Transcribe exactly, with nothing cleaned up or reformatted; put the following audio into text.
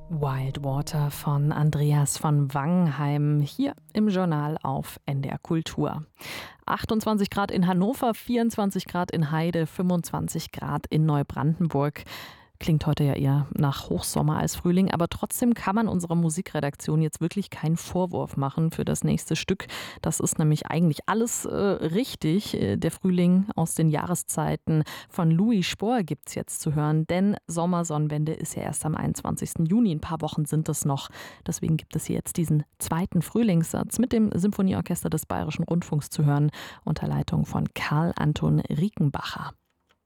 Wild Water von Andreas von Wangenheim hier im Journal auf N D R Kultur. achtundzwanzig Grad in Hannover, vierundzwanzig Grad in Heide, fünfundzwanzig Grad in Neubrandenburg. Klingt heute ja eher nach Hochsommer als Frühling, aber trotzdem kann man unserer Musikredaktion jetzt wirklich keinen Vorwurf machen für das nächste Stück. Das ist nämlich eigentlich alles äh, richtig. Der Frühling aus den Jahreszeiten von Louis Spohr gibt's jetzt zu hören, denn Sommersonnenwende ist ja erst am einundzwanzigsten Juni. Ein paar Wochen sind es noch. Deswegen gibt es hier jetzt diesen zweiten Frühlingssatz mit dem Symphonieorchester des Bayerischen Rundfunks zu hören, unter Leitung von Karl Anton Riekenbacher.